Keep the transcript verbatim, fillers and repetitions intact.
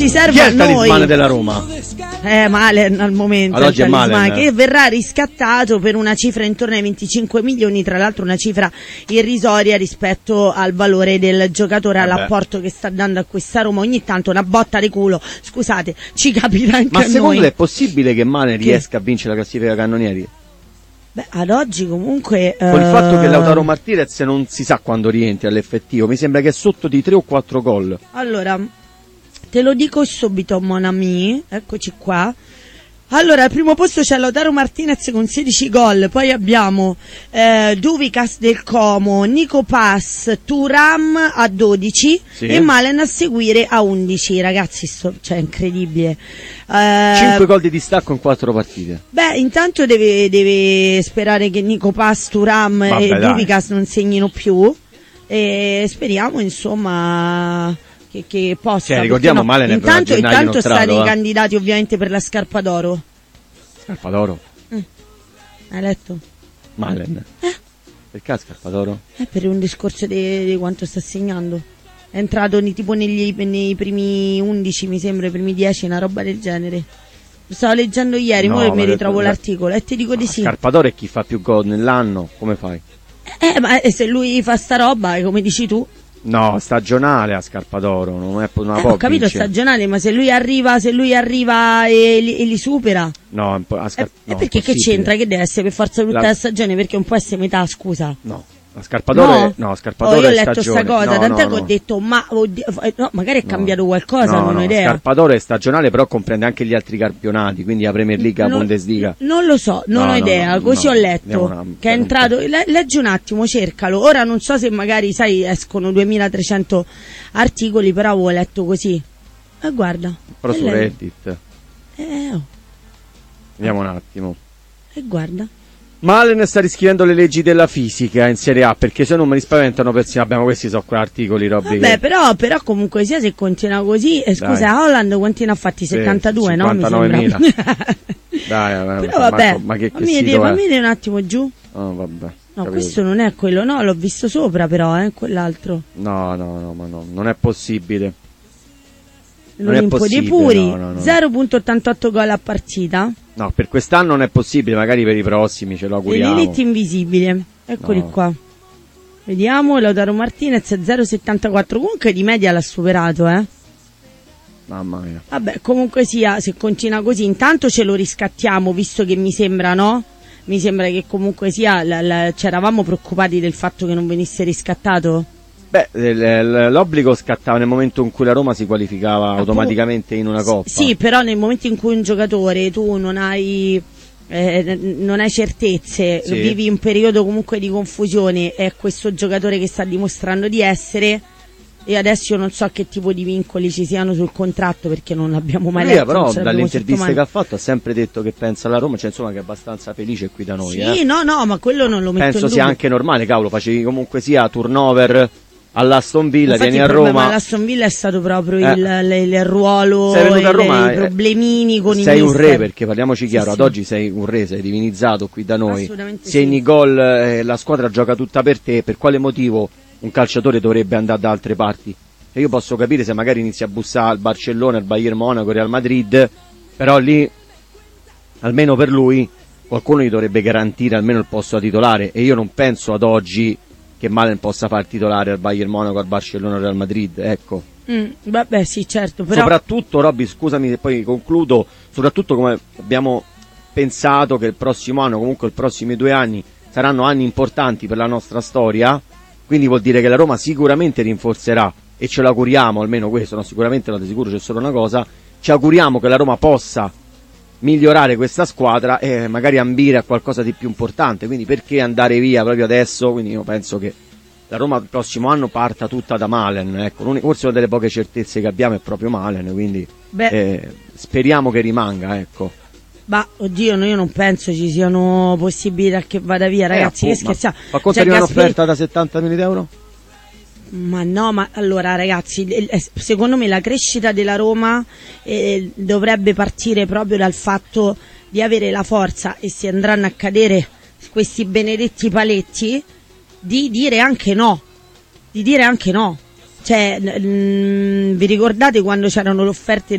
riserva Chi è a il talismane noi. della Roma? Eh, Malen al momento, Ad oggi il è talismane, Malen. che verrà riscattato per una cifra intorno ai venticinque milioni, tra l'altro una cifra irrisoria rispetto al valore del giocatore, Vabbè. all'apporto che sta dando a questa Roma. Ogni tanto una botta di culo, scusate, ci capita anche Ma a secondo noi. lei è possibile che Malen Che? riesca a vincere la classifica cannonieri? Beh, ad oggi comunque Con il eh, fatto che Lautaro Martinez non si sa quando rientri all'effettivo, mi sembra che è sotto di tre o quattro gol. Allora, te lo dico subito, mon ami, eccoci qua. Allora, al primo posto c'è Lautaro Martinez con sedici gol, poi abbiamo eh, Duvikas del Como, Nico Pass, Thuram a dodici Sì. e Malen a seguire a undici. Ragazzi, sto, cioè incredibile. Eh, cinque gol di distacco in quattro partite. Beh, intanto deve, deve sperare che Nico Pass, Thuram Vabbè, e dai. Duvikas non segnino più e speriamo insomma che, che possa. Cioè, ricordiamo, perché no, Malen è intanto, per gennaio intanto sta inoltrato, nei eh. candidati ovviamente per la scarpa d'oro. Scarpa d'oro? Hai letto? Malen? Eh? Perché ha scarpa d'oro? Eh, per un discorso di, di quanto sta segnando. È entrato nei, tipo negli, nei primi undici, mi sembra, i primi dieci, una roba del genere. Lo stavo leggendo ieri, No, ora ma mi detto- ritrovo ma- l'articolo e ti dico di sì. Scarpa d'oro è chi fa più gol nell'anno, come fai? Eh, ma eh, se lui fa sta roba, eh, come dici tu, No, stagionale a scarpa d'oro, non è non eh, può ho capito vincere. stagionale, ma se lui arriva, se lui arriva e li, e li supera, No, è un po' a eh, scar- eh, no, perché che impossibile. c'entra? Che deve essere per forza tutta La- la stagione? Perché non può essere metà, scusa. No, la scarpa d'oro No, è no, scarpa oh, d'oro io ho è letto stagione. sta cosa, No, tant'è no, che ho no. detto, ma oddio, eh, no, magari è No. cambiato qualcosa, No, non ho no, idea. Scarpa d'oro è stagionale, però comprende anche gli altri campionati, quindi la Premier League, la Non- Bundesliga. Non lo so, non No, ho no, idea, no, così no, ho letto andiamo una- che è entrato, le- leggi un attimo, cercalo, ora non so se magari, sai, escono duemilatrecento articoli, però avevo letto così, e guarda, Però e su lei- Reddit. eh, oh, Vediamo un attimo. e guarda, Malen sta riscrivendo le leggi della fisica in Serie A, perché se no non mi spaventano persino. Abbiamo questi sono quei articoli, Robby. vabbè, che- però, però comunque sia, se continua così, eh, scusa, Dai. Holland quanti ne ha fatti? Sì, settantadue, no? Mi cinquantanovemila. sembra. Dai, vabbè, Però vabbè, Marco, ma che, che fammi, sito vedere, è? fammi vedere un attimo giù. Oh, vabbè. No, capito. questo non è quello, no, l'ho visto sopra però, eh, quell'altro. No, no, no, ma no, non è possibile. Non è L'Olimpo dei possibile, Puri, no, no, no. zero virgola ottantotto gol a partita. No, per quest'anno non è possibile, magari per i prossimi ce lo E auguriamo. l'Elite invisibile, eccoli No. qua. Vediamo, Lautaro Martinez zero virgola settantaquattro, comunque di media l'ha superato, eh. Mamma mia. Vabbè, comunque sia, se continua così, intanto ce lo riscattiamo, visto che mi sembra, no? Mi sembra che comunque sia, la, la, c'eravamo preoccupati del fatto che non venisse riscattato. Beh, l- l- l'obbligo scattava nel momento in cui la Roma si qualificava automaticamente in una coppa. Sì, però nel momento in cui un giocatore tu non hai eh, non hai certezze, Sì. vivi un periodo comunque di confusione, è questo giocatore che sta dimostrando di essere, e adesso io non so che tipo di vincoli ci siano sul contratto perché non l'abbiamo mai Lui letto. però non ce dalle l'abbiamo interviste sotto che mano. ha fatto ha sempre detto che pensa alla Roma, cioè insomma che è abbastanza felice qui da noi. Sì, eh. no, no, ma quello non lo metto Penso in sia dubbio. anche normale, cavolo, facevi comunque sia turnover all'Aston Villa, Infatti vieni a il problema Roma. dell'Aston Villa è stato proprio Eh. il, il- il ruolo, Sei venuto a e Roma, i eh, problemini con i sei un mister. re, perché parliamoci chiaro, Sì, ad sì. oggi sei un re, sei divinizzato qui da noi. Assolutamente Segni sì. gol, eh, la squadra gioca tutta per te, per quale motivo un calciatore dovrebbe andare da altre parti? E io posso capire se magari inizia a bussare al Barcellona, al Bayern Monaco, Real Madrid, però lì, almeno per lui, qualcuno gli dovrebbe garantire almeno il posto da titolare, e io non penso ad oggi che Malen possa far titolare al Bayern Monaco, al Barcellona, al Real Madrid, ecco. Mm, vabbè, sì, certo, però Soprattutto, Robby, scusami se poi concludo, soprattutto come abbiamo pensato che il prossimo anno, comunque i prossimi due anni, saranno anni importanti per la nostra storia, quindi vuol dire che la Roma sicuramente rinforzerà, e ce l'auguriamo, almeno questo, no, sicuramente no, di sicuro c'è solo una cosa, ci auguriamo che la Roma possa migliorare questa squadra e magari ambire a qualcosa di più importante, quindi perché andare via proprio adesso? Quindi io penso che la Roma il prossimo anno parta tutta da Malen, ecco, l'uni- forse una delle poche certezze che abbiamo è proprio Malen, quindi beh, eh, speriamo che rimanga, ecco. ma oddio, no, io non penso ci siano possibilità che vada via, ragazzi, Eh, che appunto, ma- scherziamo. Ma quanto Cioè, arriva Gasperi- un'offerta da settanta milioni di euro? Ma no, ma allora ragazzi, eh, eh, secondo me la crescita della Roma eh, dovrebbe partire proprio dal fatto di avere la forza, e si andranno a cadere questi benedetti paletti, di dire anche no, di dire anche no. Cioè, mm, vi ricordate quando c'erano le offerte